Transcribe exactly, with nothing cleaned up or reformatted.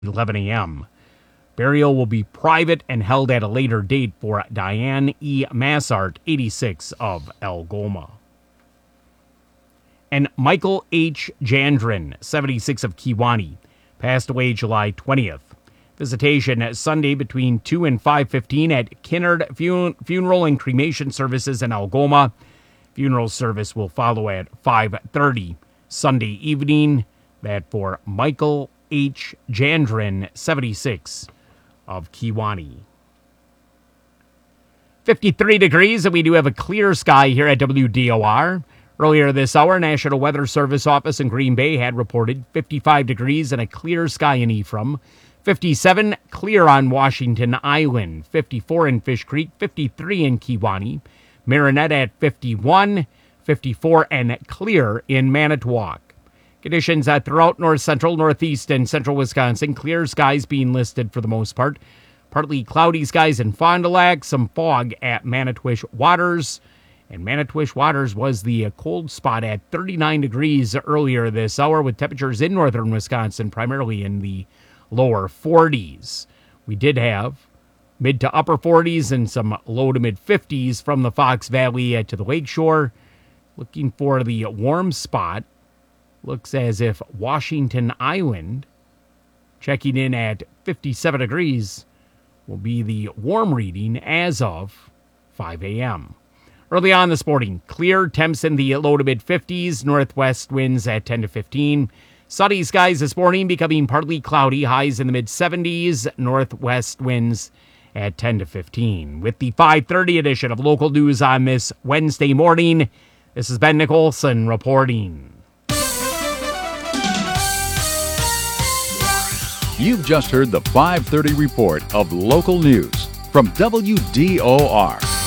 eleven a.m. Burial will be private and held at a later date for Diane E. Massart, eighty-six, of Algoma. And Michael H. Jandrin, seventy-six, of Kewaunee, passed away July twentieth. Visitation Sunday between two and five fifteen at Kinnard Fun- Funeral and Cremation Services in Algoma. Funeral service will follow at five thirty Sunday evening. That for Michael H. Jandrin, seventy-six, of Kewaunee. fifty-three degrees, and we do have a clear sky here at W D O R. Earlier this hour, National Weather Service office in Green Bay had reported fifty-five degrees and a clear sky in Ephraim. fifty-seven, clear on Washington Island. fifty-four in Fish Creek, fifty-three in Kewaunee. Marinette at fifty-one, fifty-four and clear in Manitowoc. Conditions uh, throughout north central, northeast, and central Wisconsin. Clear skies being listed for the most part. Partly cloudy skies in Fond du Lac. Some fog at Manitowish Waters. And Manitowish Waters was the uh, cold spot at thirty-nine degrees earlier this hour, with temperatures in northern Wisconsin primarily in the lower forties. We did have mid to upper forties and some low to mid fifties from the Fox Valley uh, to the lakeshore. Looking for the warm spot. Looks as if Washington Island, checking in at fifty-seven degrees, will be the warm reading as of five a.m. Early on this morning, clear temps in the low to mid fifties, northwest winds at ten to fifteen. Sunny skies this morning, becoming partly cloudy, highs in the mid seventies, northwest winds at ten to fifteen. With the five thirty edition of Local News on this Wednesday morning, this is Ben Nicholson reporting. You've just heard the five thirty report of local news from W D O R.